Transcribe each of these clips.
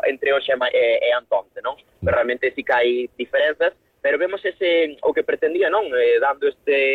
entre hoxe e Antonte, non? Pero realmente sí que hai diferenzas, pero vemos o que pretendía, non? Dando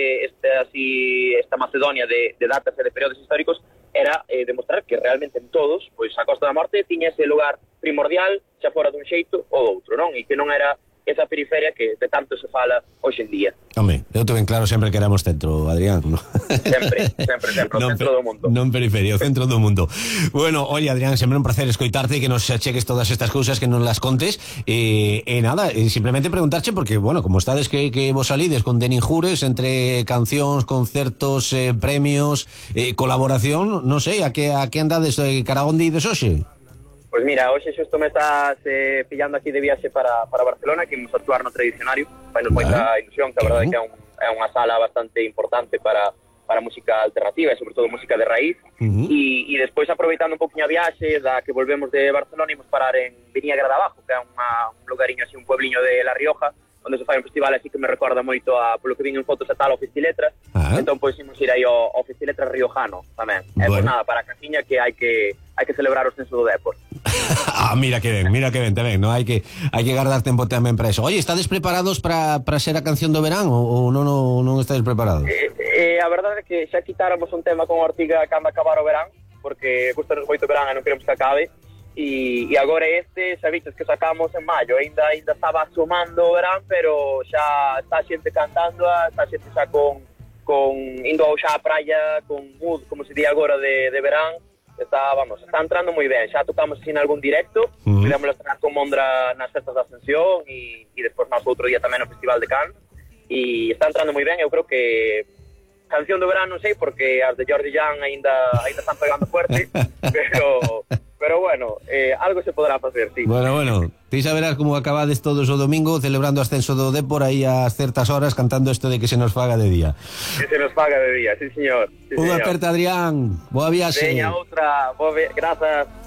esta Macedonia de datas e de períodos históricos, era demostrar que realmente en todos, pois a Costa da Morte tiña ese lugar primordial, xa fora dun xeito ou outro, non? E que non era esa periferia que de tanto se fala hoxe en día. Home, eu te ben claro sempre que éramos centro, Adrián, ¿no? Sempre, o centro do mundo. Non periferia, o centro do mundo. Bueno, oye, Adrián, sempre un placer escoitarte, que nos cheques todas estas cousas, que nos las contes, e nada, simplemente preguntarche, porque, bueno, como estades que vos salides con Denin Jures, entre cancións, concertos, premios, colaboración, non sei, a que andades Caragondi de hoxe? Pois mira, hoxe xusto me estás pillando aquí de viaxe para Barcelona, que imos actuar no Tradicionario, fainos moita ilusión, que a verdade que é unha sala bastante importante para música alternativa e sobre todo música de raíz, e despois aproveitando un poquinho a viaxe da que volvemos de Barcelona, imos parar en Viñegra de Abajo, que é un lugariño así, un puebliño de La Rioja, onde se fai un festival así que me recorda moito polo que vin en fotos a tal ao Festiletras. Entón pois imos ir aí ao Festiletras riojano tamén. Pois nada, para a casiña que hai que celebrar o censo do Dépor. Mira que ben, tamén, non? Hai que guardar tempo tamén para eso. Oye, estades preparados para ser a canción do verán ou non estades preparados? A verdade é que xa quitáramos un tema con Ortiga cando acabar o verán, porque gustanos moito o verán e non queremos que acabe, e agora xa vistes que sacamos en maio, ainda estaba asomando o verán, pero xa está xente cantando, está xente xa con indo xa a praia con mood, como se di agora de verán. Está entrando moi ben, xa tocamos así en algún directo, podemos estar con Mondra nas festas da Ascensión e despois máis outro día tamén no Festival de Cannes, e está entrando moi ben. Eu creo que canción do verán non sei, porque as de Jordi Jan ainda están pegando fuerte, pero bueno, algo se podrá facer, sí. Bueno, ti saberás como acabades todos o domingo celebrando o ascenso do Dépor aí a certas horas cantando isto de que se nos faga de día. Que se nos faga de día, sí señor. Unha aperta, Adrián, boa viaxe. Veña outra, grazas.